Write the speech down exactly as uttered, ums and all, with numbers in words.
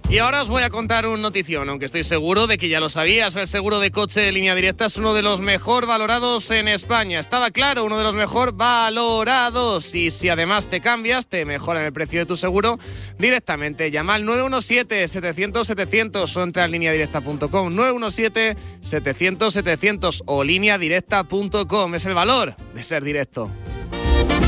Y ahora os voy a contar un notición, aunque estoy seguro de que ya lo sabías. El seguro de coche de Línea Directa es uno de los mejor valorados en España. Estaba claro, uno de los mejor valorados. Y si además te cambias, te mejoran el precio de tu seguro directamente. Llama al nueve uno siete, setecientos, setecientos o entra en línea directa punto com. nueve uno siete, setecientos, setecientos o línea directa punto com. Es el valor de ser directo.